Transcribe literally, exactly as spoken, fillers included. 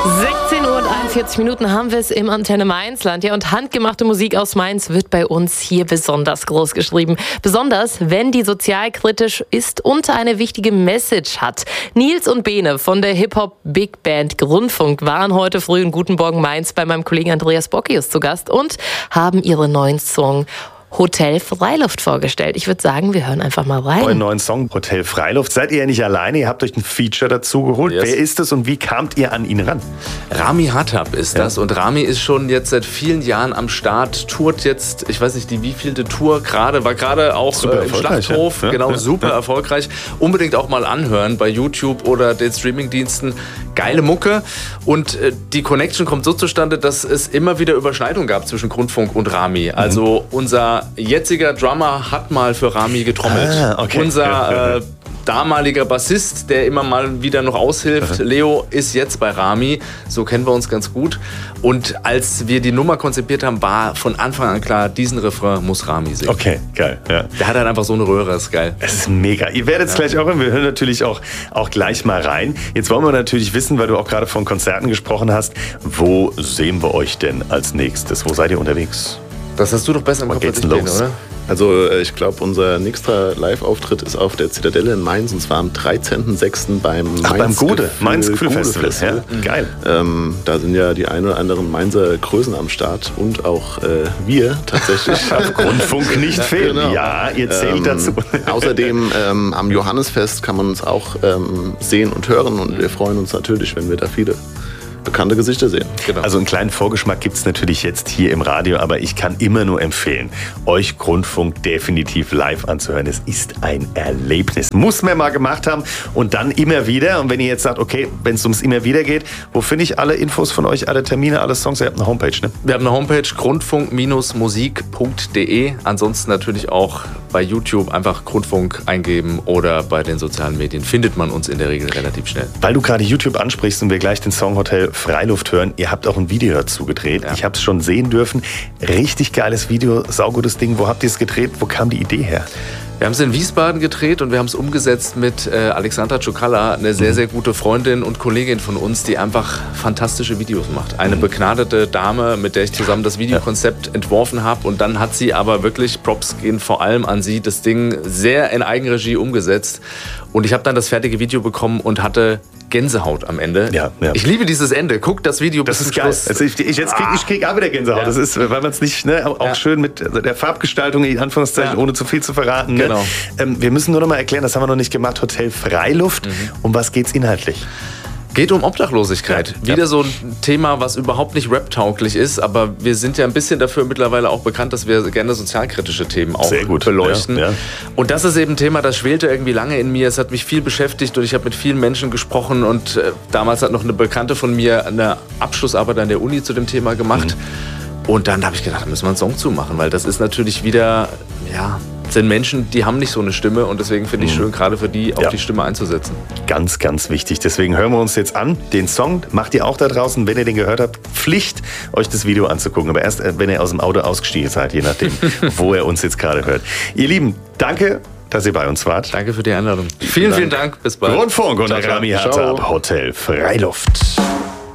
sechzehn Uhr und einundvierzig Minuten haben wir es im Antenne Mainzland. Ja, und handgemachte Musik aus Mainz wird bei uns hier besonders groß geschrieben. Besonders, wenn die sozialkritisch ist und eine wichtige Message hat. Nils und Bene von der Hip-Hop-Big-Band Grundfunk waren heute früh in Guten Morgen Mainz bei meinem Kollegen Andreas Bockius zu Gast und haben ihren neuen Song Hotel Freiluft vorgestellt. Ich würde sagen, wir hören einfach mal rein. Euren neuen Song Hotel Freiluft. Seid ihr ja nicht alleine, ihr habt euch ein Feature dazu geholt. Yes. Wer ist es und wie kamt ihr an ihn ran? Rami Hattab ist das. Ja. Und Rami ist schon jetzt seit vielen Jahren am Start, tourt jetzt, ich weiß nicht, die wievielte Tour gerade, war gerade auch äh, im Schlachthof. Ja. Genau, ja. super ja. erfolgreich. Unbedingt auch mal anhören bei YouTube oder den Streamingdiensten. Geile Mucke. Und äh, die Connection kommt so zustande, dass es immer wieder Überschneidungen gab zwischen Grundfunk und Rami. Also mhm. unser jetziger Drummer hat mal für Rami getrommelt. Ah, okay. Unser äh, damaliger Bassist, der immer mal wieder noch aushilft, Aha. Leo, ist jetzt bei Rami. So kennen wir uns ganz gut. Und als wir die Nummer konzipiert haben, war von Anfang an klar, diesen Refrain muss Rami singen. Okay, geil. Ja. Der hat halt einfach so eine Röhre, ist geil. Es ist mega. Ihr werdet es ja. gleich auch hören. Wir hören natürlich auch, auch gleich mal rein. Jetzt wollen wir natürlich wissen, weil du auch gerade von Konzerten gesprochen hast, wo sehen wir euch denn als nächstes? Wo seid ihr unterwegs? Das hast du doch besser im Kopf als ich, oder? Also ich glaube, unser nächster Live-Auftritt ist auf der Zitadelle in Mainz und zwar am dreizehnten sechsten beim Ach, Mainz beim Gode, Mainz Gefühl Festival. Festival. Ja, geil. Ähm, da sind ja die ein oder anderen Mainzer Größen am Start und auch äh, wir tatsächlich. Auf Grundfunk nicht fehlen. Genau. Ja, ihr zählt ähm, dazu. Außerdem ähm, am Johannesfest kann man uns auch ähm, sehen und hören und wir freuen uns natürlich, wenn wir da viele bekannte Gesichter sehen. Genau. Also einen kleinen Vorgeschmack gibt es natürlich jetzt hier im Radio, aber ich kann immer nur empfehlen, euch Grundfunk definitiv live anzuhören. Es ist ein Erlebnis. Muss man mal gemacht haben und dann immer wieder. Und wenn ihr jetzt sagt, okay, wenn es ums immer wieder geht, wo finde ich alle Infos von euch, alle Termine, alle Songs? Ihr habt eine Homepage, ne? Wir haben eine Homepage, grundfunk musik punkt de. Ansonsten natürlich auch bei YouTube einfach Grundfunk eingeben oder bei den sozialen Medien. Findet man uns in der Regel relativ schnell. Weil du gerade YouTube ansprichst und wir gleich den Song Hotel Freiluft hören. Ihr habt auch ein Video dazu gedreht. Ja. Ich habe es schon sehen dürfen. Richtig geiles Video, saugutes Ding. Wo habt ihr es gedreht? Wo kam die Idee her? Wir haben es in Wiesbaden gedreht und wir haben es umgesetzt mit äh, Alexandra Czukala, eine sehr, sehr gute Freundin und Kollegin von uns, die einfach fantastische Videos macht. Eine mhm. begnadete Dame, mit der ich zusammen das Videokonzept ja. entworfen habe. Und dann hat sie aber wirklich, Props gehen vor allem an sie, das Ding sehr in Eigenregie umgesetzt. Und ich habe dann das fertige Video bekommen und hatte Gänsehaut am Ende. Ja, ja. Ich liebe dieses Ende. Guckt das Video das bis zum zum Schluss. Also ich, ich, jetzt krieg, ich krieg auch wieder Gänsehaut. Ja. Das ist, weil man es nicht, ne, auch ja. schön mit der Farbgestaltung, in Anführungszeichen, ja. ohne zu viel zu verraten. Ne? Genau. Ähm, wir müssen nur noch mal erklären, das haben wir noch nicht gemacht, Hotel Freiluft. Mhm. Um was geht's inhaltlich? Geht um Obdachlosigkeit. Ja, Wieder ja. so ein Thema, was überhaupt nicht rap-tauglich ist, aber wir sind ja ein bisschen dafür mittlerweile auch bekannt, dass wir gerne sozialkritische Themen auch Sehr gut. beleuchten. Ja, ja. Und das ist eben ein Thema, das schwelte irgendwie lange in mir. Es hat mich viel beschäftigt und ich habe mit vielen Menschen gesprochen und äh, damals hat noch eine Bekannte von mir eine Abschlussarbeit an der Uni zu dem Thema gemacht. Mhm. Und dann habe ich gedacht, da müssen wir einen Song zu machen, weil das ist natürlich wieder, ja, sind Menschen, die haben nicht so eine Stimme und deswegen finde ich schön, gerade für die auch ja. die Stimme einzusetzen. Ganz, ganz wichtig. Deswegen hören wir uns jetzt an. Den Song macht ihr auch da draußen, wenn ihr den gehört habt, Pflicht, euch das Video anzugucken. Aber erst, wenn ihr aus dem Auto ausgestiegen seid, je nachdem, wo ihr uns jetzt gerade hört. Ihr Lieben, danke, dass ihr bei uns wart. Danke für die Einladung. Vielen, vielen Dank. Bis bald. Grundfunk und Rami Hattab, Hotel Freiluft.